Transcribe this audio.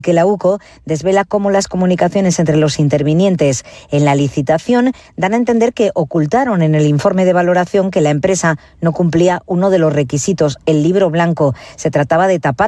que la UCO desvela cómo las comunicaciones entre los intervinientes en la licitación dan a entender que ocultaron en el informe de valoración que la empresa no cumplía uno de los requisitos, el libro blanco. Se trataba de tapar